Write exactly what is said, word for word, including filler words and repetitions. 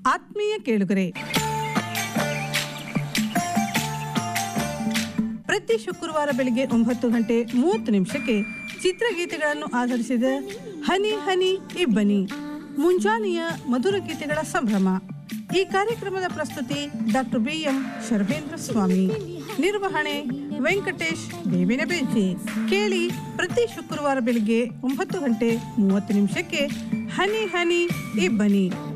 ಆತ್ಮೀಯ ಕೇಳುಗರೆ, ಪ್ರತಿ ಶುಕ್ರವಾರ ಬೆಳಿಗ್ಗೆ ಒಂಬತ್ತು ಗಂಟೆ ಮೂವತ್ತು ನಿಮಿಷಕ್ಕೆ ಚಿತ್ರಗೀತೆಗಳನ್ನು ಆಧರಿಸಿದ ಹನಿ ಹನಿ ಇಬ್ಬನಿ ಮುಂಜಾನೆಯ ಮಧುರ ಗೀತೆಗಳ ಸಂಭ್ರಮ. ಈ ಕಾರ್ಯಕ್ರಮದ ಪ್ರಸ್ತುತಿ ಡಾಕ್ಟರ್ ಬಿ ಎಂ ಶರ್ವೇಂದ್ರ ಸ್ವಾಮಿ, ನಿರ್ವಹಣೆ ವೆಂಕಟೇಶ್ ಬೇವಿನ ಬೇಜಿ. ಕೇಳಿ ಪ್ರತಿ ಶುಕ್ರವಾರ ಬೆಳಿಗ್ಗೆ ಒಂಬತ್ತು ಗಂಟೆ ಮೂವತ್ತು ನಿಮಿಷಕ್ಕೆ ಹನಿ ಹನಿ ಇಬ್ಬನಿ.